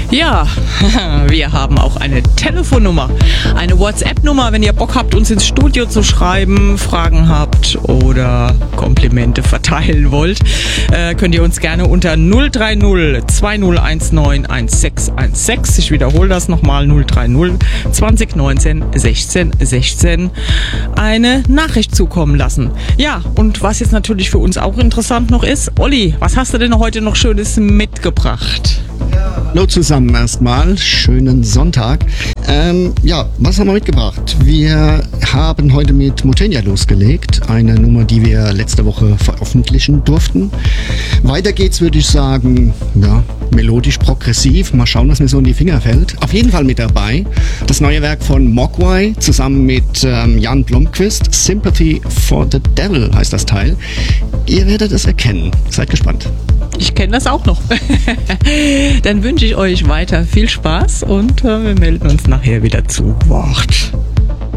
Ja, wir haben auch eine Telefonnummer, eine WhatsApp-Nummer, wenn ihr Bock habt, uns ins Studio zu schreiben, Fragen habt oder Komplimente verteilen wollt, könnt ihr uns gerne unter 030 2019 1616, ich wiederhole das nochmal, 030 2019 16 16, eine Nachricht zukommen lassen. Ja, und was jetzt natürlich für uns auch interessant noch ist, Olli, was hast du denn heute noch Schönes mitgebracht? Hallo zusammen erstmal, schönen Sonntag. Was haben wir mitgebracht? Wir haben heute mit Mutenia losgelegt, eine Nummer, die wir letzte Woche veröffentlichen durften. Weiter geht's, würde ich sagen, melodisch progressiv. Mal schauen, was mir so in die Finger fällt. Auf jeden Fall mit dabei das neue Werk von Mogwai zusammen mit Jan Blomqvist. Sympathy for the Devil heißt das Teil. Ihr werdet es erkennen. Seid gespannt. Ich kenne das auch noch. Dann wünsche ich euch weiter viel Spaß und wir melden uns nachher wieder zu Wort.